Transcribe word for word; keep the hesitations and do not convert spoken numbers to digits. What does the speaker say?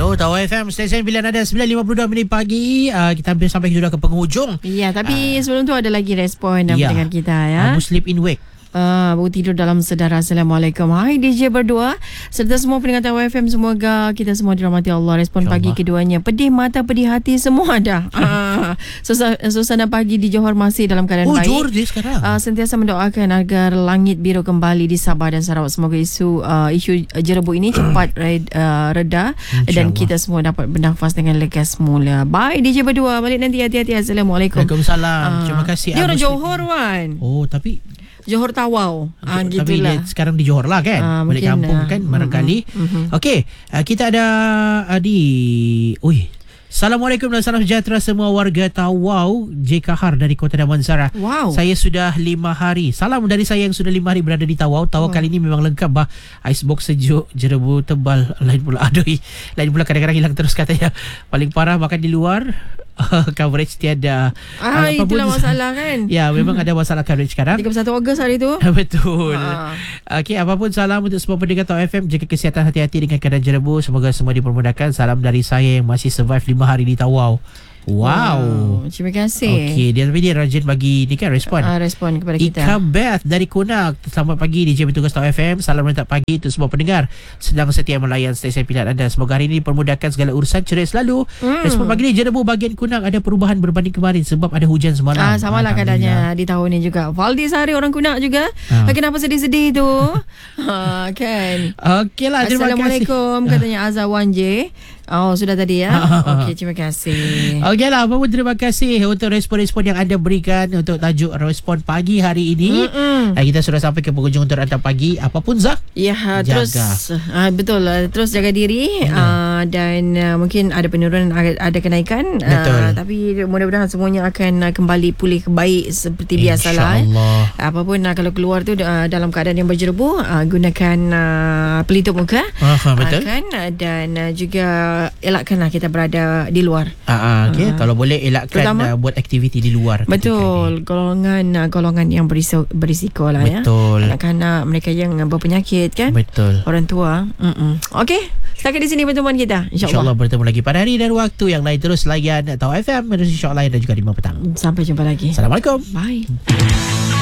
Oh, Tawau F M stesen pilihan anda sembilan lima puluh dua minit pagi. Uh, kita hampir sampai sudah ke penghujung. Ya, tapi uh, sebelum tu ada lagi respon ya. pendengar kita ya. Uh, sleep in wake. Uh, baru tidur dalam sedara. Assalamualaikum. Hai D J berdua serta semua pendengar Tawau F M. Semoga kita semua dirahmati Allah. Respon pagi keduanya, pedih mata, pedih hati, semua ada. uh, suasana, suasana pagi di Johor masih dalam keadaan oh, baik. Johor dia sekarang. Uh, sentiasa mendoakan agar langit biru kembali di Sabah dan Sarawak. Semoga isu uh, isu jerebu ini cepat red, uh, reda dan kita semua dapat bernafas dengan lega semula. Bye D J berdua. Balik nanti, hati-hati. Assalamualaikum. Waalaikumsalam. Uh, Terima kasih. Dia orang Johor kan. Oh, tapi Johor Tawau. Ah, tapi gitulah. dia sekarang di Johor lah kan. Ah, balik mungkin, kampung uh, kan barangkali. Mm-hmm. Okey, uh, kita ada uh, di Ui. Assalamualaikum dan salam sejahtera semua warga Tawau. J. Kahar dari Kota Damansara. Wow. Saya sudah lima hari. Salam dari saya yang sudah lima hari berada di Tawau. Tawau wow. kali ini memang lengkap bah. Icebox sejuk, jerebu tebal. Lain pula aduh. Lain pula kadang-kadang hilang terus katanya. Paling parah makan di luar. Coverage tiada. Ah, uh, itulah masalah kan. Ya, memang ada masalah coverage sekarang. tiga puluh satu Ogos hari tu. Betul. Ah. Okey, apapun salam untuk semua pendengar Tawau F M. Jaga kesihatan, hati-hati dengan keadaan jerebu. Semoga semua dipermudahkan. Salam dari saya yang masih survive lima hari di Tawau. Wow. wow. Terima kasih. Okey, dia tapi dia rajin bagi ni kan respon. Uh, respon kepada kita. Ika Beth dari Kunak. Selamat pagi D J Petugas Tawau F M. Salam rentak pagi untuk semua pendengar sedang setia melayan stesen pilihan anda. Semoga hari ini dipermudahkan segala urusan, ceria selalu. Mm. Respon pagi ni, jerebu bahagian Kunak ada perubahan berbanding kemarin sebab ada hujan semalam. Ah, sama lah keadaannya di tahun ni juga. Valdi Sari orang Kunak juga. Ah. Kenapa sedih-sedih tu? ha, kan. Okeylah, terima kasih. Assalamualaikum katanya Azawan J. Oh, sudah tadi ya. Okey, terima kasih. Okeylah, apa pun terima kasih untuk respon-respon yang anda berikan untuk tajuk respon pagi hari ini. Mm-mm. Kita sudah sampai ke penghujung untuk rantai pagi. Apapun Zah? Ya, jaga. Terus uh, betul terus jaga diri uh, dan uh, mungkin ada penurunan, ada, ada kenaikan. Uh, tapi mudah-mudahan semuanya akan uh, kembali pulih baik seperti biasalah. InsyaAllah. Eh. Apapun uh, kalau keluar tu uh, dalam keadaan yang berjerebu, uh, gunakan uh, pelitup muka. Aha, betul. Uh, kan? Dan uh, juga elakkanlah kita berada di luar. Ah, okay. uh, kalau boleh elakkan uh, buat aktiviti di luar. Betul. Golongan uh, golongan yang berisiko, berisiko lah. Betul. Ya. Anak-anak mereka yang berpenyakit kan. Betul. Orang tua. Okey. Setakat di sini pertemuan kita. InsyaAllah. InsyaAllah bertemu lagi pada hari dan waktu yang lain. Terus layan Tawau F M, Insya Allah dan juga di lima petang. Sampai jumpa lagi. Assalamualaikum. Bye.